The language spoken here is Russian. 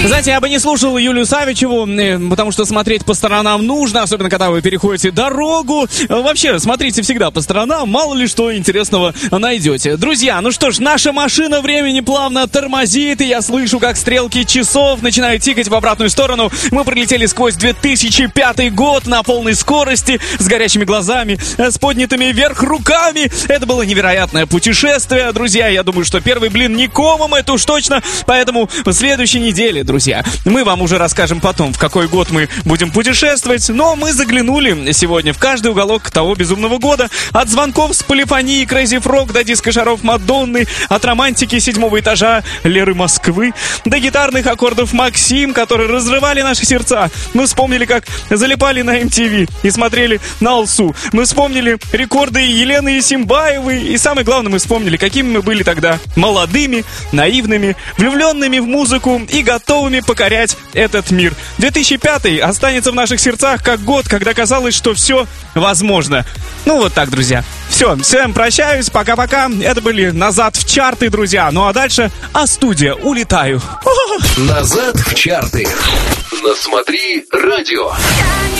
Знаете, я бы не слушал Юлию Савичеву, потому что смотреть по сторонам нужно, особенно когда вы переходите дорогу. Вообще, смотрите всегда по сторонам, мало ли что интересного найдете. Друзья, ну что ж, наша машина времени плавно тормозит, и я слышу, как стрелки часов начинают тикать в обратную сторону. Мы пролетели сквозь 2005 год на полной скорости, с горящими глазами, с поднятыми вверх руками. Это было невероятное путешествие, друзья. Я думаю, что первый блин не комом, это уж точно. Поэтому в следующей неделе, друзья, мы вам уже расскажем потом, в какой год мы будем путешествовать. Но мы заглянули сегодня в каждый уголок того безумного года. От звонков с полифонии Crazy Frog до диско-шаров Мадонны, от романтики 7-го этажа Леры Москвы до гитарных аккордов Максим, которые разрывали наши сердца. Мы вспомнили, как залипали на MTV и смотрели на Алсу. Мы вспомнили рекорды Елены Исимбаевой. И самое главное, мы вспомнили, какими мы были тогда молодыми, наивными, влюбленными в музыку и готовыми покорять этот мир. 2005 останется в наших сердцах как год, когда казалось, что все возможно. Ну вот так, друзья. Все, всем прощаюсь, пока-пока. Это были «Назад в чарты», друзья. Ну а дальше А-студия, улетаю. «Назад в чарты». На «Смотри радио».